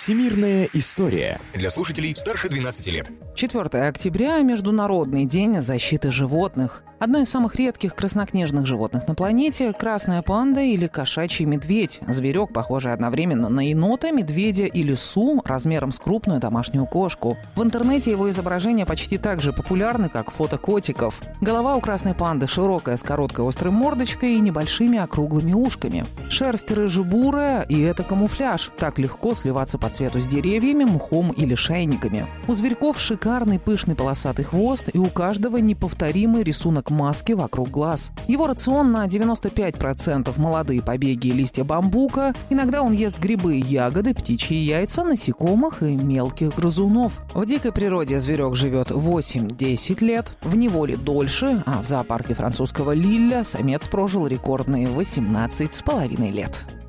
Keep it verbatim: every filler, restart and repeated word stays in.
Всемирная история. Для слушателей старше двенадцати лет. четвёртого октября – Международный день защиты животных. Одно из самых редких краснокнижных животных на планете – красная панда или кошачий медведь. Зверек, похожий одновременно на енота, медведя и лису, размером с крупную домашнюю кошку. В интернете его изображения почти так же популярны, как фото котиков. Голова у красной панды широкая, с короткой острой мордочкой и небольшими округлыми ушками. Шерсть рыже-бурая, и это камуфляж. Так легко сливаться по цвету с деревьями, мхом или шайниками. У зверьков шикарный пышный полосатый хвост, и у каждого неповторимый рисунок маски вокруг глаз. Его рацион на девяносто пять процентов молодые побеги и листья бамбука. Иногда он ест грибы, ягоды, птичьи яйца, насекомых и мелких грызунов. В дикой природе зверек живет восемь-десять лет, в неволе дольше, а в зоопарке французского Лилля самец прожил рекордные восемнадцать с половиной лет.